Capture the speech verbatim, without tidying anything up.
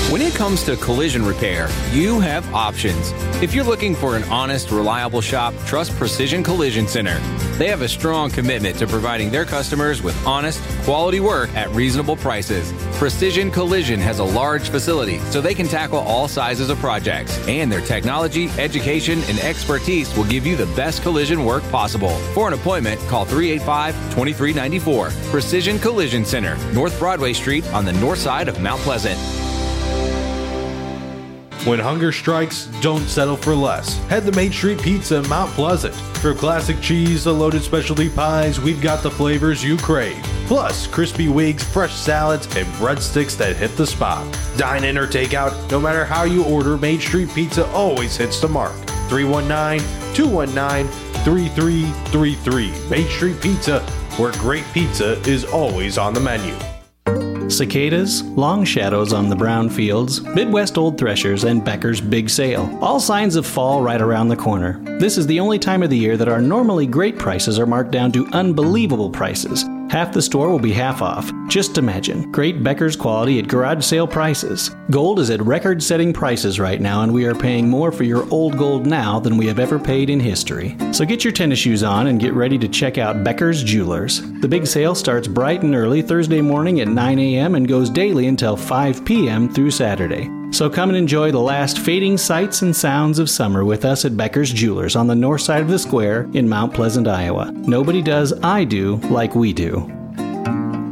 When it comes to collision repair, you have options. If you're looking for an honest, reliable shop, trust Precision Collision Center. They have a strong commitment to providing their customers with honest, quality work at reasonable prices. Precision Collision has a large facility, so they can tackle all sizes of projects, and their technology, education, and expertise will give you the best collision work possible. For an appointment, call three eight five, two three nine four. Precision Collision Center, North Broadway Street on the north side of Mount Pleasant. When hunger strikes, don't settle for less. Head to Main Street Pizza in Mount Pleasant. For classic cheese to loaded specialty pies, we've got the flavors you crave. Plus, crispy wigs, fresh salads, and breadsticks that hit the spot. Dine in or take out, no matter how you order, Main Street Pizza always hits the mark. three one nine, two one nine, three three three three. Main Street Pizza, where great pizza is always on the menu. Cicadas, long shadows on the brown fields, Midwest old threshers, and Becker's big sale. All signs of fall right around the corner. This is the only time of the year that our normally great prices are marked down to unbelievable prices. Half the store will be half off. Just imagine. Great Becker's quality at garage sale prices. Gold is at record-setting prices right now, and we are paying more for your old gold now than we have ever paid in history. So get your tennis shoes on and get ready to check out Becker's Jewelers. The big sale starts bright and early Thursday morning at nine a.m. and goes daily until five p.m. through Saturday. So come and enjoy the last fading sights and sounds of summer with us at Becker's Jewelers on the north side of the square in Mount Pleasant, Iowa. Nobody does I do like we do.